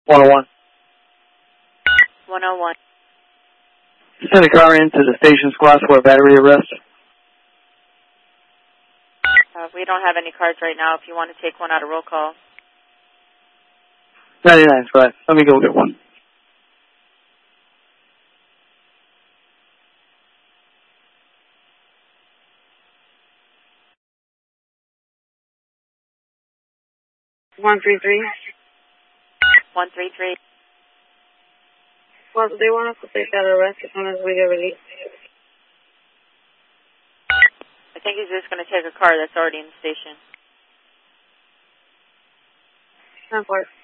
101. 101. Send a car into the station squad for a battery arrest. We don't have any cards right now if you want to take one out of roll call. 99, right. Let me go get one. One three three. 133. Well, they want us to take that arrest as soon as we get released. I think he's just going to take a car that's already in the station. 10-4.